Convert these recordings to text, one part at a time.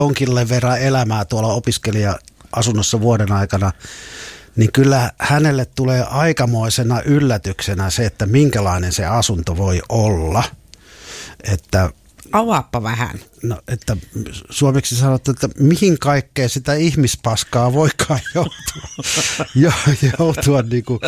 jonkin verran elämää tuolla opiskelija-asunnossa vuoden aikana, niin kyllä hänelle tulee aikamoisena yllätyksenä se, että minkälainen se asunto voi olla. Että avaappa vähän. No, että suomeksi sanottu, että mihin kaikkeen sitä ihmispaskaa voikaan joutua niin kuin,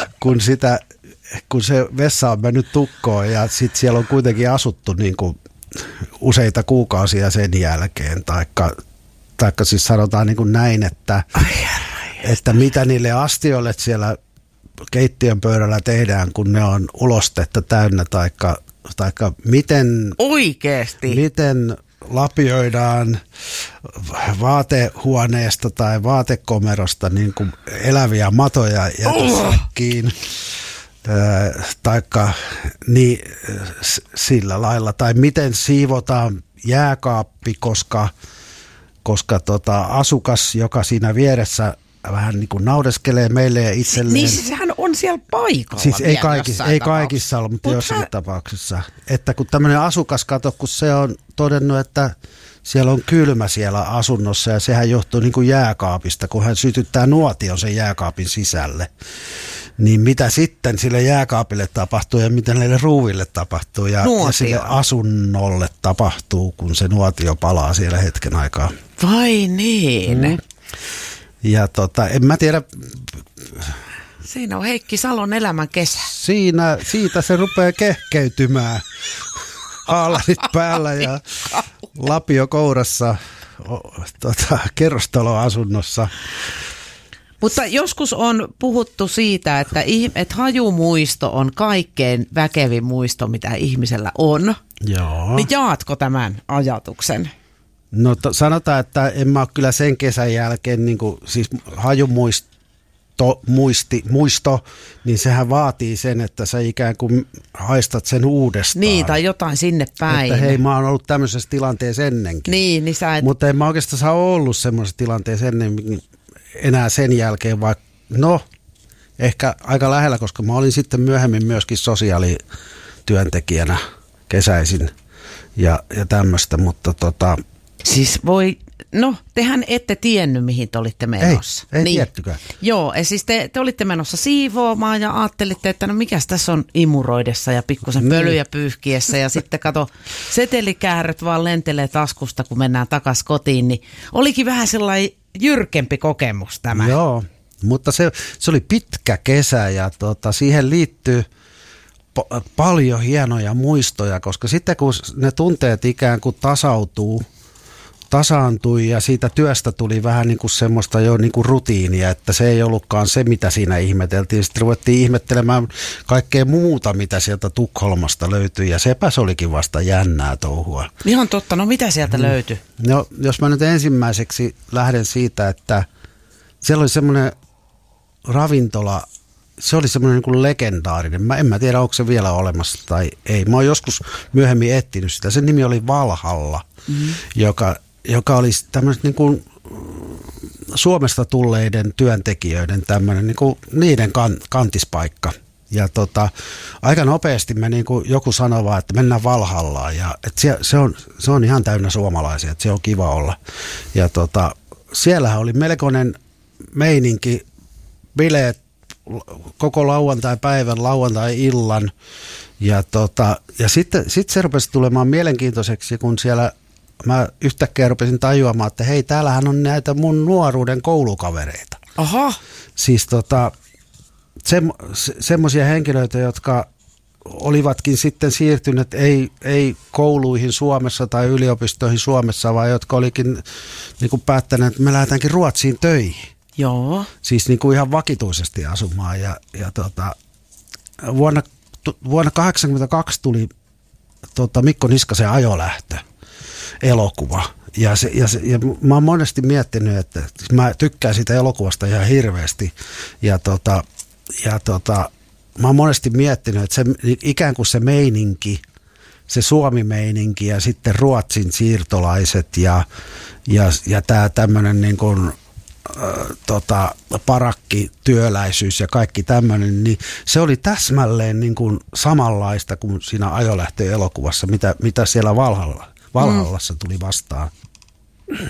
kun se vessa on mennyt tukkoon ja sitten siellä on kuitenkin asuttu niin kuin useita kuukausia sen jälkeen. Taikka siis sanotaan niin kuin näin, että mitä niille astioille siellä keittiön pöydällä tehdään, kun ne on ulostetta täynnä, taikka miten lapioidaan vaatehuoneesta tai vaatekomerosta niin kuin eläviä matoja jätesäkkiin, taikka niin, sillä lailla, tai miten siivotaan jääkaappi, koska asukas, joka siinä vieressä vähän niin kuin naudeskelee meille ja itselleen. Niin sehän on siellä paikalla. Siis ei kaikissa ollut, mutta jossakin tapauksessa. Että kun tämmöinen asukas kato, kun se on todennut, että siellä on kylmä siellä asunnossa ja sehän johtuu niin kuin jääkaapista, kun hän sytyttää nuotion sen jääkaapin sisälle. Niin mitä sitten sille jääkaapille tapahtuu ja mitä näille ruuville tapahtuu ja sille asunnolle tapahtuu, kun se nuotio palaa siellä hetken aikaa. Vai niin? Ja en mä tiedä. Siinä on Heikki Salon elämän kesä. Siitä se rupeaa kehkeytymään. Haalarit päällä ja lapio kourassa kerrostaloasunnossa. Mutta joskus on puhuttu siitä, että hajumuisto on kaikkein väkevin muisto, mitä ihmisellä on. Joo. Niin jaatko tämän ajatuksen? No sanotaan, että en mä ole kyllä sen kesän jälkeen, niin kuin, siis muisto, niin sehän vaatii sen, että sä ikään kuin haistat sen uudestaan. Niin, tai jotain sinne päin. Että hei, mä oon ollut tämmöisessä tilanteessa ennenkin. Niin sä et. Mutta en mä oikeastaan ole ollut semmoisessa tilanteessa enää sen jälkeen, vaikka ehkä aika lähellä, koska mä olin sitten myöhemmin myöskin sosiaalityöntekijänä kesäisin ja tämmöistä, mutta Siis tehän ette tiennyt, mihin te olitte menossa. Ei tiettykään. Joo, siis te olitte menossa siivoamaan ja ajattelitte, että no mikäs tässä on imuroidessa ja pikkusen pölyjä pyyhkiessä ja sitten kato, setelikääröt vaan lentelee taskusta, kun mennään takaisin kotiin, niin olikin vähän sellainen jyrkempi kokemus tämä. Joo, mutta se oli pitkä kesä ja siihen liittyy paljon hienoja muistoja, koska sitten kun ne tunteet ikään kuin tasaantui ja siitä työstä tuli vähän niin kuin semmoista jo niin kuin rutiinia, että se ei ollutkaan se, mitä siinä ihmeteltiin. Sitten ruvettiin ihmettelemään kaikkea muuta, mitä sieltä Tukholmasta löytyi ja sepä se olikin vasta jännää touhua. Ihan totta, no mitä sieltä löytyi? No jos mä nyt ensimmäiseksi lähden siitä, että siellä oli semmoinen ravintola, se oli semmoinen niin kuin legendaarinen. En mä tiedä, onko se vielä olemassa tai ei. Mä oon joskus myöhemmin etsinyt sitä. Sen nimi oli Valhalla, joka oli tämmöinen niin kuin Suomesta tulleiden työntekijöiden tämmöinen niin kuin niiden kantispaikka. Ja aika nopeasti me niin kuin joku sanoi vaan, että mennään Valhallaan. Ja että se on ihan täynnä suomalaisia, että se on kiva olla. Ja siellähän oli melkoinen meininki, bileet koko lauantai-päivän, lauantai-illan. Ja sitten se rupesi tulemaan mielenkiintoiseksi, kun siellä mä yhtäkkiä rupesin tajuamaan, että hei, täällähän on näitä mun nuoruuden koulukavereita. Aha. Siis semmoisia henkilöitä, jotka olivatkin sitten siirtyneet ei kouluihin Suomessa tai yliopistoihin Suomessa, vaan jotka olikin niin kuin päättäneet, että me lähdetäänkin Ruotsiin töihin. Joo. Siis niin kuin ihan vakituisesti asumaan ja vuonna 1982 tuli Mikko Niskasen Ajolähtö elokuva. Ja mä oon monesti miettinyt, että mä tykkään siitä elokuvasta ihan hirveästi. Ja mä oon monesti miettinyt, että se, ikään kuin se meininki, se Suomi-meininki ja sitten Ruotsin siirtolaiset ja tää tämmönen niin kuin parakkityöläisyys ja kaikki tämmöinen, niin se oli täsmälleen niin kuin samanlaista kuin siinä Ajolähtö-elokuvassa, mitä siellä Valhallassa tuli vastaan.